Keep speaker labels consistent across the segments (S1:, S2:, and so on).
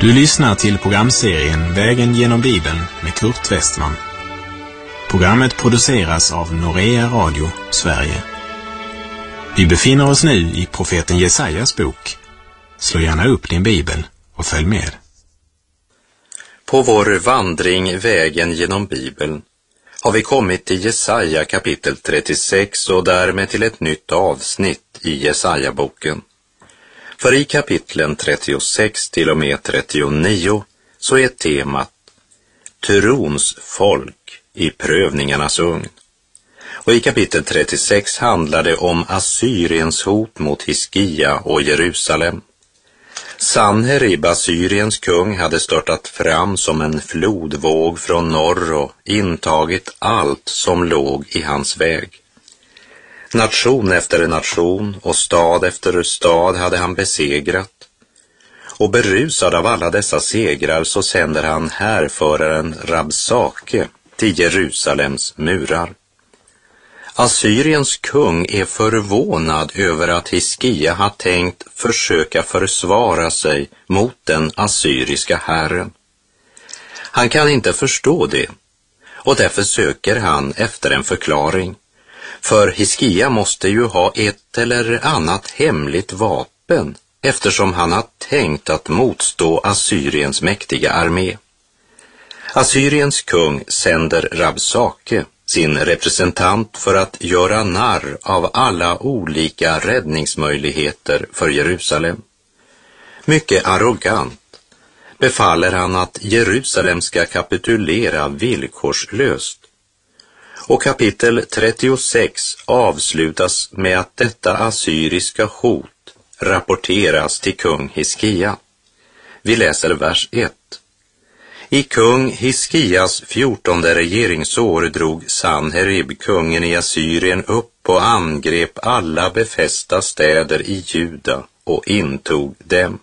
S1: Du lyssnar till programserien Vägen genom Bibeln med Kurt Westman. Programmet produceras av Norea Radio, Sverige. Vi befinner oss nu i profeten Jesajas bok. Slå gärna upp din bibel och följ med.
S2: På vår vandring Vägen genom Bibeln har vi kommit till Jesaja kapitel 36 och därmed till ett nytt avsnitt i Jesaja-boken. För i kapitlen 36 till och med 39 så är temat trons folk i prövningarnas ugn. Och i kapitel 36 handlar det om Assyriens hot mot Hiskia och Jerusalem. Sanherib, Assyriens kung, hade störtat fram som en flodvåg från norr och intagit allt som låg i hans väg. Nation efter nation och stad efter stad hade han besegrat. Och berusad av alla dessa segrar så sänder han härföraren Rabsake till Jerusalems murar. Assyriens kung är förvånad över att Hiskia har tänkt försöka försvara sig mot den assyriska herren. Han kan inte förstå det och därför söker han efter en förklaring. För Hiskia måste ju ha ett eller annat hemligt vapen eftersom han har tänkt att motstå Assyriens mäktiga armé. Assyriens kung sänder Rabsake, sin representant, för att göra narr av alla olika räddningsmöjligheter för Jerusalem. Mycket arrogant befaller han att Jerusalem ska kapitulera villkorslöst. Och kapitel 36 avslutas med att detta assyriska hot rapporteras till kung Hiskia. Vi läser vers 1. I kung Hiskias 14:e regeringsår drog Sanherib, kungen i Assyrien, upp och angrep alla befästa städer i Juda och intog dem.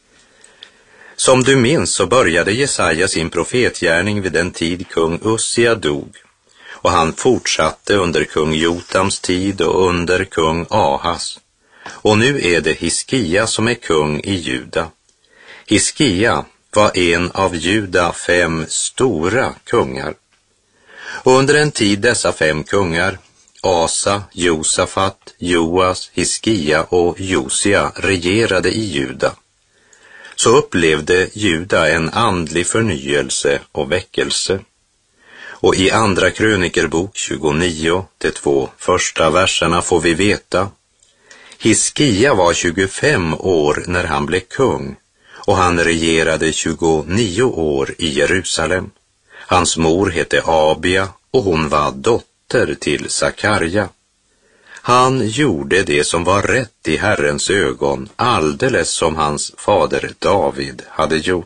S2: Som du minns så började Jesaja sin profetgärning vid den tid kung Ussia dog. Och han fortsatte under kung Jotams tid och under kung Ahas. Och nu är det Hiskia som är kung i Juda. Hiskia var en av Juda 5 stora kungar. Och under en tid dessa 5 kungar, Asa, Josafat, Joas, Hiskia och Josia, regerade i Juda, så upplevde Juda en andlig förnyelse och väckelse. Och i andra krönikerbok 29, de 2 första verserna får vi veta: Hiskia var 25 år när han blev kung och han regerade 29 år i Jerusalem. Hans mor hette Abia och hon var dotter till Sakarja. Han gjorde det som var rätt i Herrens ögon, alldeles som hans fader David hade gjort.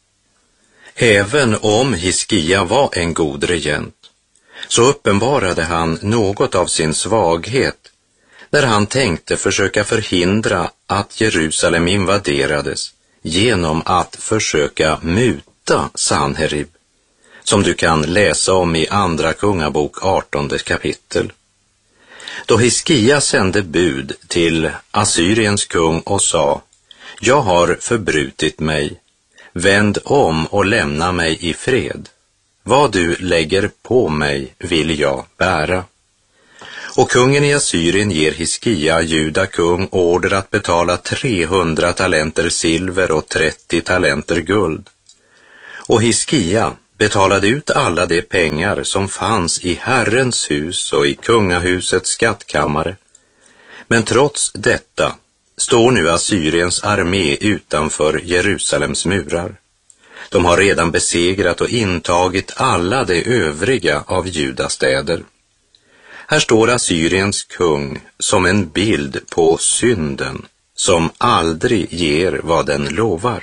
S2: Även om Hiskia var en god regent, så uppenbarade han något av sin svaghet när han tänkte försöka förhindra att Jerusalem invaderades genom att försöka muta Sanherib, som du kan läsa om i andra kungabok 18:e kapitel. Då Hiskia sände bud till Assyriens kung och sa: Jag har förbrutit mig. Vänd om och lämna mig i fred. Vad du lägger på mig vill jag bära. Och kungen i Assyrien ger Hiskia, Juda kung, order att betala 300 talenter silver och 30 talenter guld. Och Hiskia betalade ut alla de pengar som fanns i Herrens hus och i kungahusets skattkammare. Men trots detta står nu Assyriens armé utanför Jerusalems murar. De har redan besegrat och intagit alla de övriga av Judas städer. Här står Assyriens kung som en bild på synden som aldrig ger vad den lovar.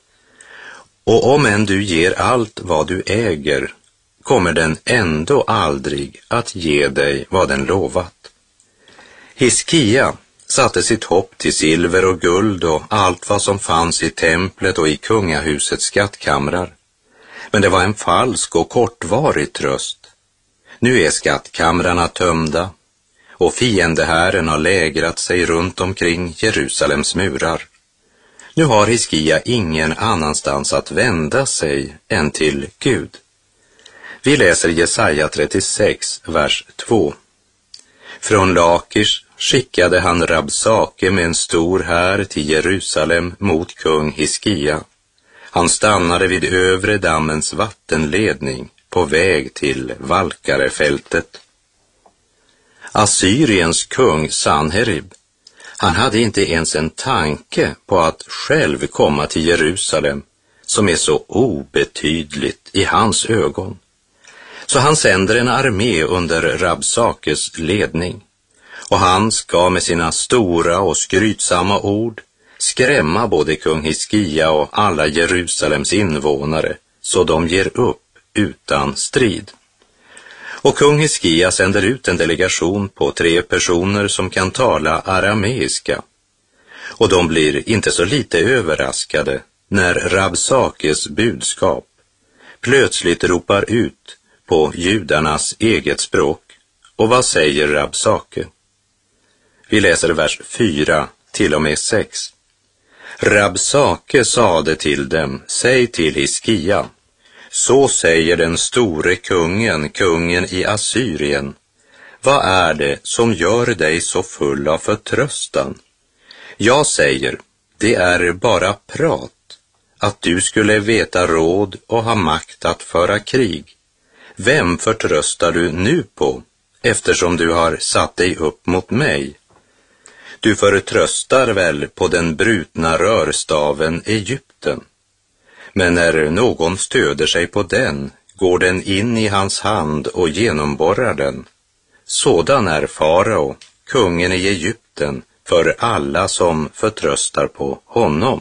S2: Och om än du ger allt vad du äger, kommer den ändå aldrig att ge dig vad den lovat. Hiskia satte sitt hopp till silver och guld och allt vad som fanns i templet och i kungahusets skattkamrar. Men det var en falsk och kortvarig tröst. Nu är skattkamrarna tömda och fiendehären har lägrat sig runt omkring Jerusalems murar. Nu har Hiskia ingen annanstans att vända sig än till Gud. Vi läser Jesaja 36, vers 2. Från Lakish skickade han Rabsake med en stor här till Jerusalem mot kung Hiskia. Han stannade vid övre dammens vattenledning på väg till Valkarefältet. Assyriens kung Sanherib, han hade inte ens en tanke på att själv komma till Jerusalem, som är så obetydligt i hans ögon. Så han sänder en armé under Rabsakes ledning, och han ska med sina stora och skrytsamma ord skrämma både kung Hiskia och alla Jerusalems invånare, så de ger upp utan strid. Och kung Hiskia sänder ut en delegation på 3 personer som kan tala arameiska. Och de blir inte så lite överraskade när Rabsakes budskap plötsligt ropar ut på judarnas eget språk. Och vad säger Rabsake? Vi läser vers 4 till och med 6. Rabsake sade till dem, säg till Hiskia, så säger den store kungen, kungen i Assyrien, vad är det som gör dig så full av förtröstan? Jag säger, det är bara prat, att du skulle veta råd och ha makt att föra krig. Vem förtröstar du nu på, eftersom du har satt dig upp mot mig? Du förtröstar väl på den brutna rörstaven Egypten. Men när någon stöder sig på den, går den in i hans hand och genomborrar den. Sådan är farao, kungen i Egypten, för alla som förtröstar på honom.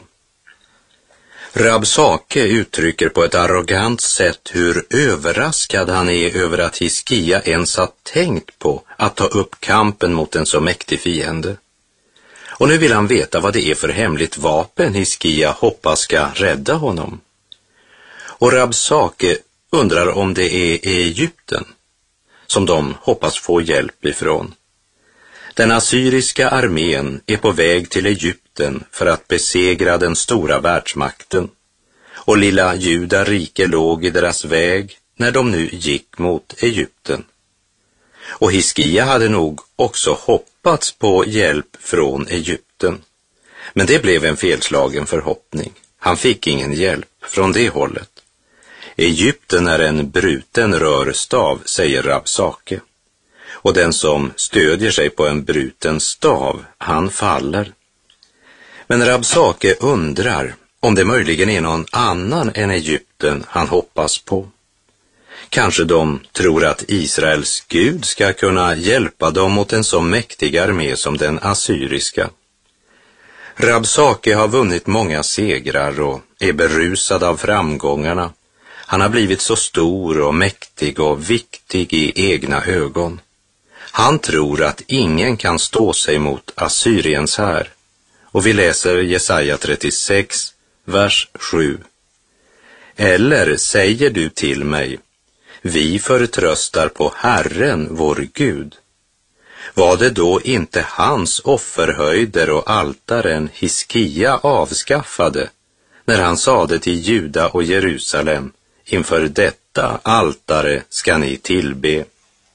S2: Rabsake uttrycker på ett arrogant sätt hur överraskad han är över att Hiskia ens har tänkt på att ta upp kampen mot en så mäktig fiende. Och nu vill han veta vad det är för hemligt vapen Hiskia hoppas ska rädda honom. Och Rabsake undrar om det är Egypten som de hoppas få hjälp ifrån. Den assyriska armén är på väg till Egypten för att besegra den stora världsmakten. Och lilla Juda rike låg i deras väg när de nu gick mot Egypten. Och Hiskia hade nog också hoppats på hjälp från Egypten. Men det blev en felslagen förhoppning. Han fick ingen hjälp från det hållet. Egypten är en bruten rörstav, säger Rabsake. Och den som stödjer sig på en bruten stav, han faller. Men Rabsake undrar om det möjligen är någon annan än Egypten han hoppas på. Kanske de tror att Israels Gud ska kunna hjälpa dem mot en så mäktig armé som den assyriska. Rabsake har vunnit många segrar och är berusad av framgångarna. Han har blivit så stor och mäktig och viktig i egna ögon. Han tror att ingen kan stå sig mot Assyriens här. Och vi läser Jesaja 36, vers 7. Eller säger du till mig, vi förtröstar på Herren vår Gud. Var det då inte hans offerhöjder och altaren Hiskia avskaffade, när han sade till Juda och Jerusalem, inför detta altare ska ni tillbe.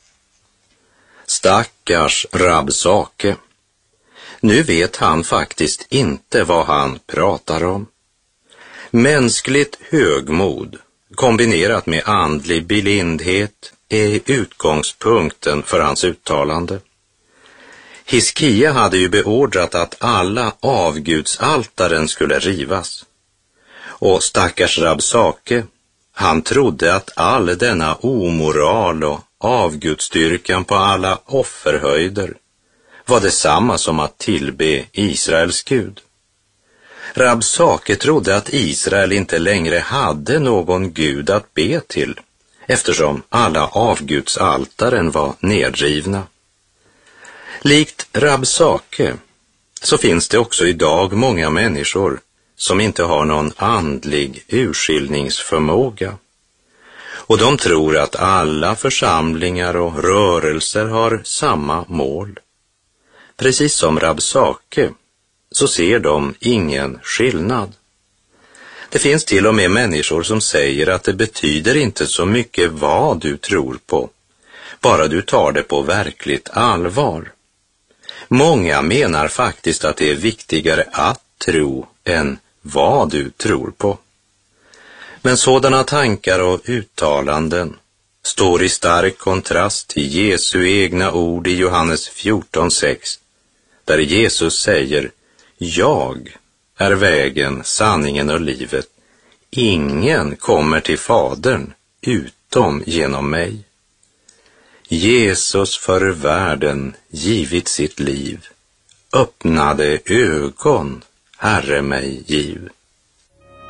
S2: Stackars Rabsake. Nu vet han faktiskt inte vad han pratar om. Mänskligt högmod kombinerat med andlig blindhet är utgångspunkten för hans uttalande. Hiskia hade ju beordrat att alla avgudsaltaren skulle rivas. Och stackars Rabsake, han trodde att all denna omoral och avgudstyrkan på alla offerhöjder var detsamma som att tillbe Israels Gud. Rabsake trodde att Israel inte längre hade någon gud att be till, eftersom alla avgudsaltaren var nedrivna. Likt Rabsake så finns det också idag många människor som inte har någon andlig urskiljningsförmåga. Och de tror att alla församlingar och rörelser har samma mål. Precis som Rabsake så ser de ingen skillnad. Det finns till och med människor som säger att det betyder inte så mycket vad du tror på, bara du tar det på verkligt allvar. Många menar faktiskt att det är viktigare att tro än vad du tror på. Men sådana tankar och uttalanden står i stark kontrast till Jesu egna ord i Johannes 14:6, där Jesus säger: jag är vägen, sanningen och livet. Ingen kommer till Fadern utom genom mig. Jesus för världen givit sitt liv, öppnade ögon, Herre mig giv.